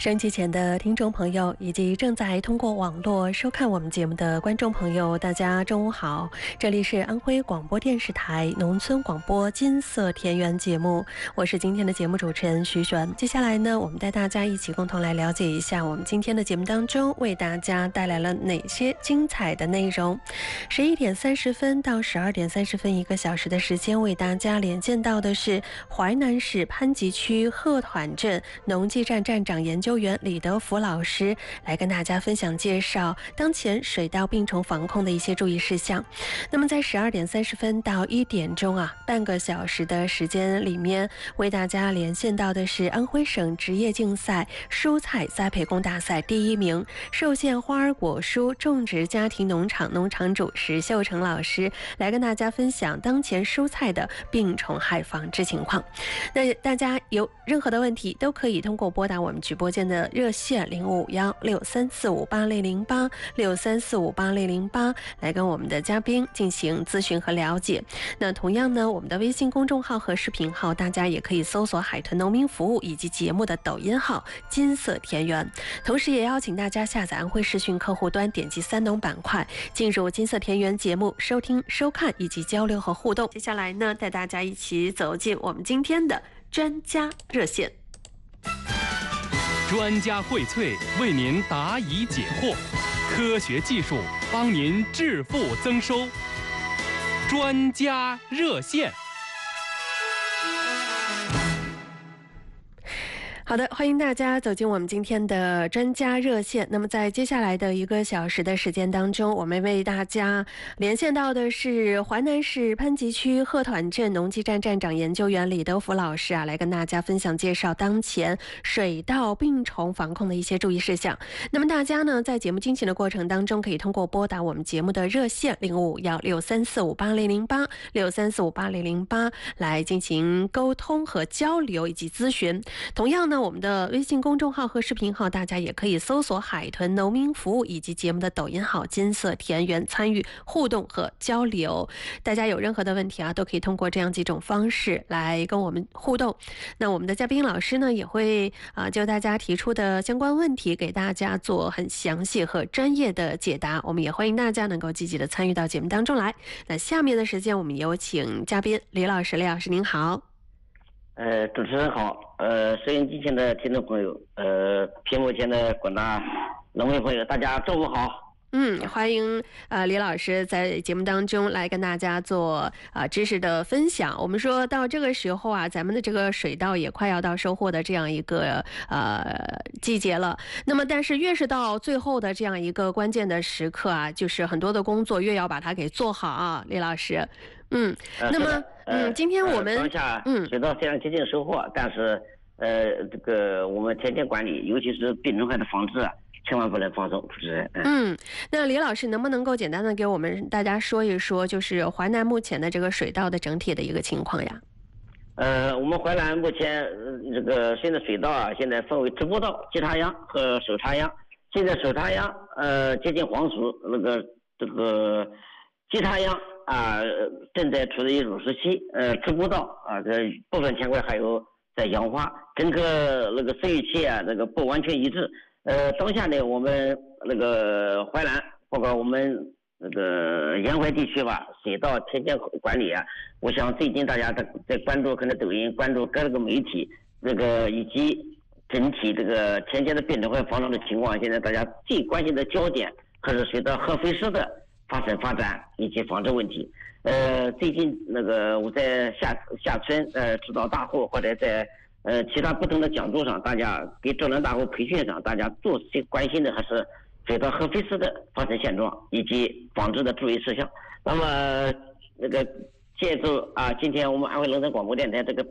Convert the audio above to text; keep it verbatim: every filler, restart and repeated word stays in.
收音机前的听众朋友，以及正在通过网络收看我们节目的观众朋友，大家中午好！这里是安徽广播电视台农村广播金色田园节目，我是今天的节目主持人徐璇。接下来呢，我们带大家一起共同来了解一下我们今天的节目当中为大家带来了哪些精彩的内容。十一点三十分到十二点三十分，一个小时的时间，为大家连线到的是淮南市潘集区鹤团镇农技站站长研究员李德福老师，来跟大家分享介绍当前水稻病虫防控的一些注意事项。那么在十二点三十分到一点钟啊，半个小时的时间里面，为大家连线到的是安徽省职业竞赛蔬菜栽培工大赛第一名寿县花儿果蔬种植家庭农场农场主石秀成老师，来跟大家分享当前蔬菜的病虫害防治情况。那大家有任何的问题都可以通过拨打我们直播间的热线零五幺六三四五八零零八六三四五八零零八来跟我们的嘉宾进行咨询和了解。那同样呢，我们的微信公众号和视频号，大家也可以搜索海豚农民服务以及节目的抖音号金色田园。同时也邀请大家下载安徽视讯客户端，点击三农板块，进入金色田园节目收听收看以及交流和互动。接下来呢，带大家一起走进我们今天的专家热线。 专家荟萃，为您答疑解惑，科学技术帮您致富增收。专家热线。 好的，欢迎大家走进我们今天的专家热线。那么在接下来的一个小时的时间当中，我们为大家连线到的是淮南市潘集区鹤团镇农技站站长研究员李德福老师啊，来跟大家分享介绍当前水稻病虫防控的一些注意事项。那么大家呢，在节目进行的过程当中，可以通过拨打我们节目的热线零五幺六三四五八零零八六三四五八零零八来进行沟通和交流以及咨询。同样呢，我们的微信公众号和视频号，大家也可以搜索海豚农民服务以及节目的抖音号金色田园，参与互动和交流。大家有任何的问题啊，都可以通过这样几种方式来跟我们互动。那我们的嘉宾老师呢，也会啊就大家提出的相关问题给大家做很详细和专业的解答。我们也欢迎大家能够积极的参与到节目当中来。那下面的时间，我们有请嘉宾李老师。李老师您好。 呃，主持人好，呃，收音机前的听众朋友，呃，屏幕前的广大农民朋友，大家中午好。 嗯，欢迎呃李老师在节目当中来跟大家做啊、呃、知识的分享。我们说到这个时候啊，咱们的这个水稻也快要到收获的这样一个呃季节了。那么，但是越是到最后的这样一个关键的时刻啊，就是很多的工作越要把它给做好啊，李老师。嗯，那么嗯，今天我们当下嗯水稻虽然接近收获，但是呃这个我们田间管理，尤其是病虫害的防治啊，千万不能放松，主持人。 嗯, 嗯，那李老师能不能够简单的给我们大家说一说，就是淮南目前的这个水稻的整体的一个情况呀？ 呃，我们淮南目前、呃、这个现在水稻啊，现在分为直播稻、基插秧和手插秧。现在手插秧呃接近黄熟，那个这个基插秧啊、呃、正在处于乳实期，呃直播稻啊这部分田块还有在养花，整个那个生育期啊这个不完全一致。呃，当下呢，我们那个淮南，包括我们那个沿淮地区吧，水稻田间管理啊，我想最近大家在在关注可能抖音，关注各个媒体，那个以及整体这个田间的病虫害防治的情况，现在大家最关心的焦点还是随着褐飞虱的发生发展以及防治问题。呃，最近那个我在下下村呃指导大户或者在呃，其他不同的讲座上，大家给招揽大户培训上，大家最关心的还是水稻褐飞虱的发生现状以及防治的注意事项。那么，那个借助啊，今天我们安徽农村广播电台这个